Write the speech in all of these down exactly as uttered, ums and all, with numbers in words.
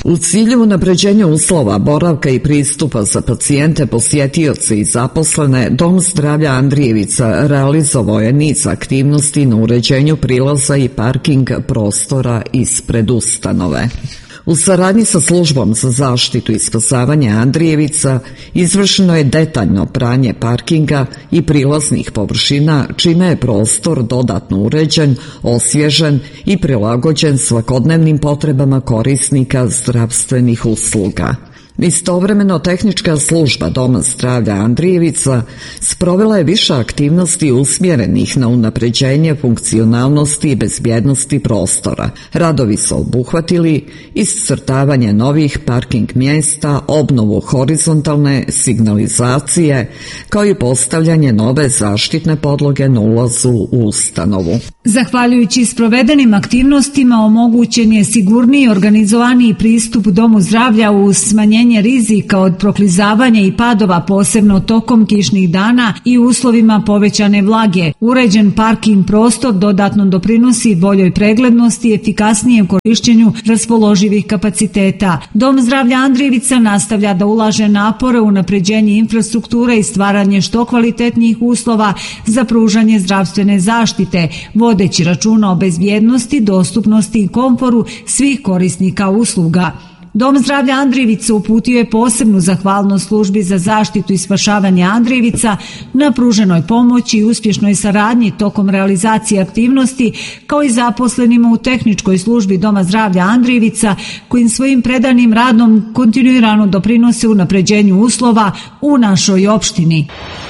U cilju unapređenja uslova, boravka i pristupa za pacijente, posjetioce i zaposlene, Dom zdravlja Andrijevica realizovao je niz aktivnosti na uređenju prilaza i parking prostora ispred ustanove. U saradnji sa službom za zaštitu i spasavanje Andrijevica izvršeno je detaljno pranje parkinga i prilaznih površina, čime je prostor dodatno uređen, osvježen i prilagođen svakodnevnim potrebama korisnika zdravstvenih usluga. Istovremeno, tehnička služba Doma zdravlja Andrijevica sprovela je više aktivnosti usmjerenih na unapređenje funkcionalnosti i bezbjednosti prostora. Radovi su obuhvatili iscrtavanje novih parking mjesta, obnovu horizontalne signalizacije, kao i postavljanje nove zaštitne podloge na ulazu u ustanovu. Zahvaljujući sprovedenim aktivnostima omogućen je sigurniji i organizovaniji pristup Domu zdravlja uz smanjenje rizika od proklizavanja i padova, posebno tokom kišnih dana i uslovima povećane vlage. Uređen parking prostor dodatno doprinosi boljoj preglednosti i efikasnijem korišćenju raspoloživih kapaciteta. Dom zdravlja Andrijevica nastavlja da ulaže napore u unapređenje infrastrukture i stvaranje što kvalitetnijih uslova za pružanje zdravstvene zaštite, vodeći računa o bezbjednosti, dostupnosti i komforu svih korisnika usluga. Dom zdravlja Andrijevica uputio je posebnu zahvalnost službi za zaštitu i spašavanje Andrijevica na pruženoj pomoći i uspješnoj saradnji tokom realizacije aktivnosti, kao i zaposlenima u tehničkoj službi Doma zdravlja Andrijevica, kojim svojim predanim radom kontinuirano doprinose unapređenju uslova u našoj opštini.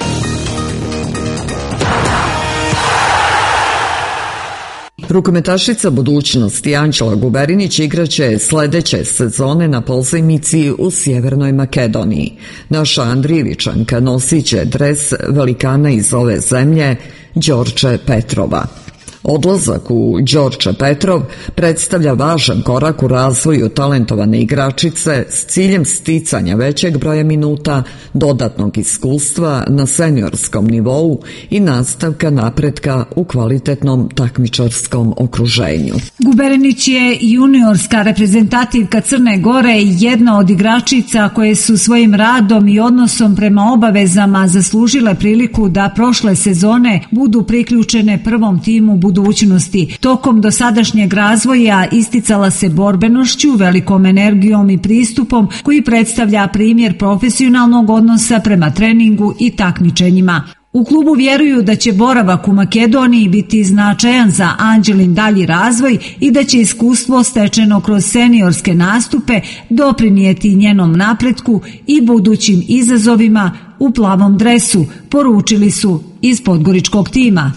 Rukometašica budućnosti Anđela Guberinić igraće sljedeće sezone na pozajmici u Sjevernoj Makedoniji. Naša Andrijevičanka nosit će dres velikana iz ove zemlje Đorđe Petrova. Odlazak u Đorđe Petrov predstavlja važan korak u razvoju talentovane igračice s ciljem sticanja većeg broja minuta, dodatnog iskustva na seniorskom nivou i nastavka napretka u kvalitetnom takmičarskom okruženju. Guberinić je juniorska reprezentativka Crne Gore i jedna od igračica koje su svojim radom i odnosom prema obavezama zaslužile priliku da prošle sezone budu priključene prvom timu budućnosti. Tokom dosadašnjeg razvoja isticala se borbenošću, velikom energijom i pristupom koji predstavlja primjer profesionalnog odnosa prema treningu i takmičenjima. U klubu vjeruju da će boravak u Makedoniji biti značajan za Anđelin dalji razvoj i da će iskustvo stečeno kroz seniorske nastupe doprinijeti njenom napretku i budućim izazovima u plavom dresu, poručili su iz podgoričkog tima.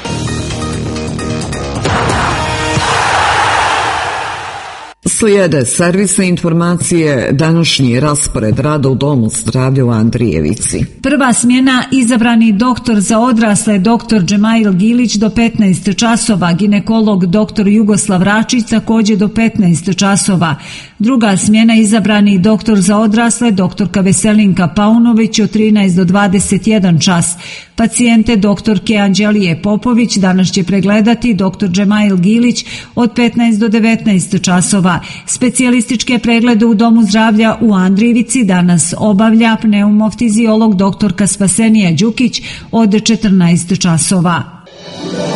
Slijede servisne informacije, današnji raspored rada u Domu zdravlja u Andrijevici. Prva smjena izabrani doktor za odrasle doktor Džemail Gilić do petnaest časova, ginekolog doktor Jugoslav Račić također do petnaest časova. Druga smjena izabrani doktor za odrasle doktorka Veselinka Paunović od trinaest do dvadeset jedan čas. Pacijente doktorke Anđelije Popović danas će pregledati doktor Džemail Gilić od petnaest do devetnaest časova. Specijalističke preglede u Domu zdravlja u Andrijevici danas obavlja pneumoftiziolog doktorka Spasenija Đukić od četrnaest časova.